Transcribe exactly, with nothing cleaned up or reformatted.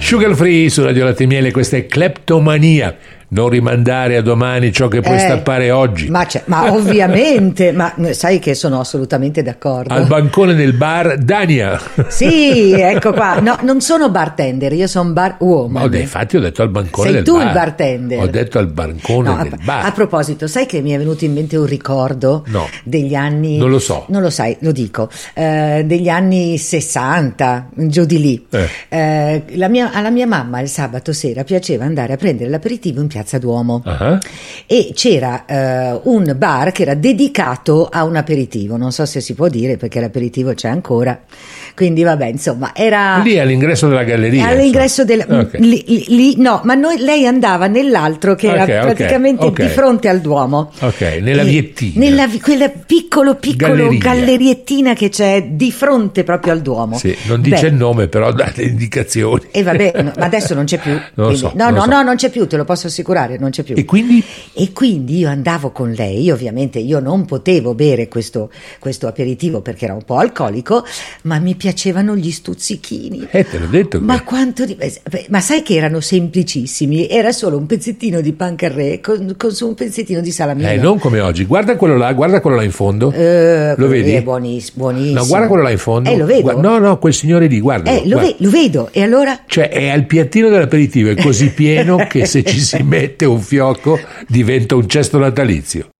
Sugar Free su Radio Latte e Miele, questa è Cleptomania. Non rimandare a domani ciò che puoi Eh, stappare oggi. Ma, c'è- ma ovviamente, ma sai che sono assolutamente d'accordo. Al bancone del bar Dania. Sì, ecco qua. No, non sono bartender, io sono bar woman. Ma ho de- infatti ho detto al bancone Sei del tu bar. il bartender. Ho detto al bancone No, a, del bar. a proposito, sai che mi è venuto in mente un ricordo No. degli anni. Non lo so. Non lo sai, lo dico. eh, degli anni sessanta, giù di lì. Eh. Eh, la mia- alla mia mamma il sabato sera piaceva andare a prendere l'aperitivo in Piazza Duomo. Ah. E c'era eh, un bar che era dedicato a un aperitivo, non so se si può dire perché l'aperitivo c'è ancora, quindi vabbè, insomma, era Lì all'ingresso della galleria. all'ingresso del insomma. Ok. lì, lì- lì- no, ma noi, lei andava nell'altro che era Ok, ok, praticamente ok. di fronte al Duomo. Ok, nella E- viettina. nella vi- quella piccolo piccolo Galleria. galleriettina che c'è di fronte proprio al Duomo. Sì, non dice Beh, il nome, però dà le indicazioni. e vabbè, no, ma adesso non c'è più. Non lo quindi- so, no, non lo no, so. no, non c'è più, te lo posso assicurare, non c'è più. E quindi? E quindi io andavo con lei, ovviamente io non potevo bere questo, questo aperitivo perché era un po' alcolico, ma mi piacevano gli stuzzichini. Eh, te l'ho detto. Ma che- quanto di... beh, ma sai che erano semplicissimi? Era solo un pezzettino di pan carré con, con su un pezzettino di salamino. Eh, non come oggi. Guarda quello là, guarda quello là in fondo. Eh, Lo vedi? È buonis- buonissimo. No, guarda quello là in fondo. Eh, lo vedo. Guarda- no, no, quel signore lì, guarda. Eh, lo, ve- lo vedo. E allora? Cioè, è al piattino dell'aperitivo, è così pieno che se ci si mette un fiocco diventa un cesto natalizio.